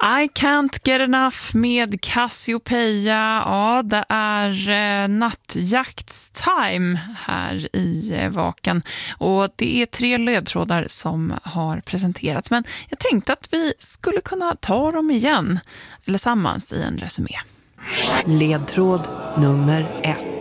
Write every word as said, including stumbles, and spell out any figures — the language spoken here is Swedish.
I can't get enough med Cassiopeia. Ja, det är eh, nattjaktstime här i eh, Vaken. Och det är tre ledtrådar som har presenterats. Men jag tänkte att vi skulle kunna ta dem igen, eller sammans i en resumé. Ledtråd nummer ett.